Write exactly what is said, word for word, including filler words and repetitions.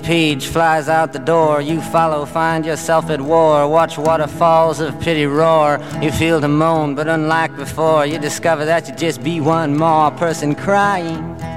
Page flies out the door, you follow, find yourself at war. Watch waterfalls of pity roar. You feel the moan, but unlike before, you discover that you just be one more person crying.